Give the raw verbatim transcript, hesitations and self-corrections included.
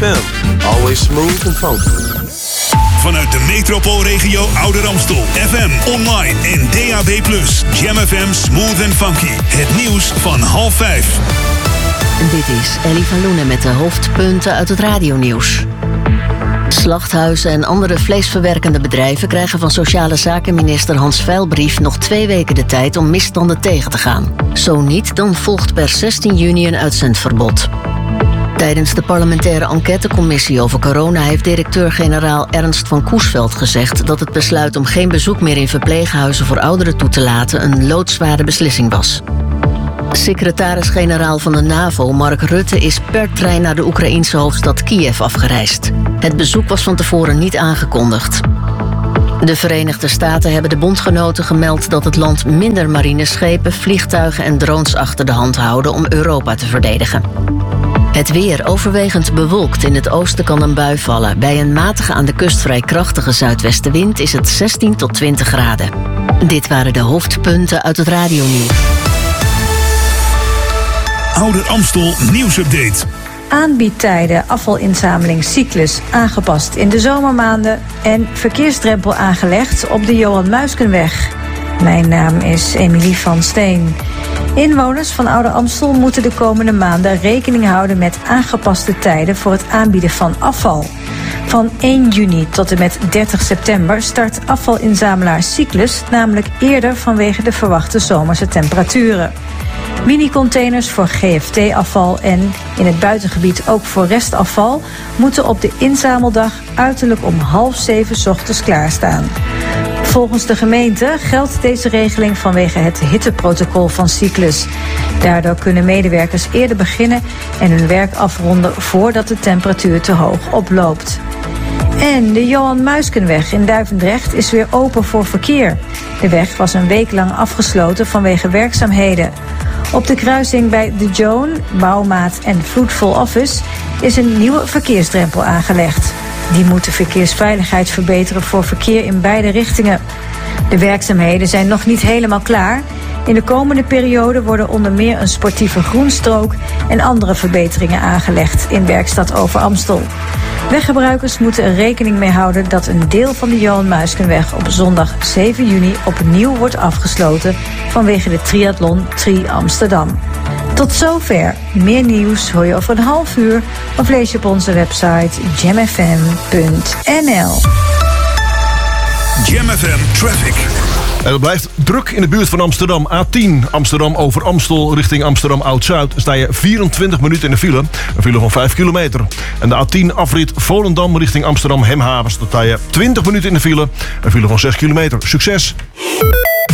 F M. Always smooth and funky. Vanuit de metropoolregio Ouder Amstel. F M, online en D A B plus. Jam F M, smooth and funky. Het nieuws van half vijf. Dit is Ellie van Loenen met de hoofdpunten uit het radionieuws. Slachthuizen en andere vleesverwerkende bedrijven krijgen van Sociale Zakenminister Hans Veilbrief nog twee weken de tijd om misstanden tegen te gaan. Zo niet, dan volgt per zestien juni een uitzendverbod. Tijdens de parlementaire enquêtecommissie over corona heeft directeur-generaal Ernst van Coesveld gezegd dat het besluit om geen bezoek meer in verpleeghuizen voor ouderen toe te laten een loodzware beslissing was. Secretaris-generaal van de NAVO, Mark Rutte, is per trein naar de Oekraïense hoofdstad Kiev afgereisd. Het bezoek was van tevoren niet aangekondigd. De Verenigde Staten hebben de bondgenoten gemeld dat het land minder marineschepen, vliegtuigen en drones achter de hand houden om Europa te verdedigen. Het weer overwegend bewolkt. In het oosten kan een bui vallen. Bij een matige aan de kust vrij krachtige zuidwestenwind is het zestien tot twintig graden. Dit waren de hoofdpunten uit het radionieuws. Ouder Amstel nieuwsupdate. Aanbiedtijden, afvalinzamelingscyclus aangepast in de zomermaanden en verkeersdrempel aangelegd op de Johan Muiskenweg. Mijn naam is Emilie van Steen. Inwoners van Ouder Amstel moeten de komende maanden rekening houden met aangepaste tijden voor het aanbieden van afval. Van één juni tot en met dertig september start afvalinzamelaar Cyclus namelijk eerder vanwege de verwachte zomerse temperaturen. Mini-containers voor G F T-afval en in het buitengebied ook voor restafval moeten op de inzameldag uiterlijk om half zeven 's ochtends klaarstaan. Volgens de gemeente geldt deze regeling vanwege het hitteprotocol van Cyclus. Daardoor kunnen medewerkers eerder beginnen en hun werk afronden voordat de temperatuur te hoog oploopt. En de Johan Muiskenweg in Duivendrecht is weer open voor verkeer. De weg was een week lang afgesloten vanwege werkzaamheden. Op de kruising bij De Joan, Bouwmaat en Fruitful Office is een nieuwe verkeersdrempel aangelegd. Die moet de verkeersveiligheid verbeteren voor verkeer in beide richtingen. De werkzaamheden zijn nog niet helemaal klaar. In de komende periode worden onder meer een sportieve groenstrook en andere verbeteringen aangelegd in Werkstad Over Amstel. Weggebruikers moeten er rekening mee houden dat een deel van de Johan Muiskenweg op zondag zeven juni opnieuw wordt afgesloten vanwege de triathlon Tri Amsterdam. Tot zover. Meer nieuws hoor je over een half uur of lees je op onze website jam f m punt n l. Jam F M Traffic. Het blijft druk in de buurt van Amsterdam. A tien, Amsterdam over Amstel richting Amsterdam Oud-Zuid. Sta je vierentwintig minuten in de file. Een file van vijf kilometer. En de A tien afrit Volendam richting Amsterdam Hemhavens. Dan sta je twintig minuten in de file. Een file van zes kilometer. Succes!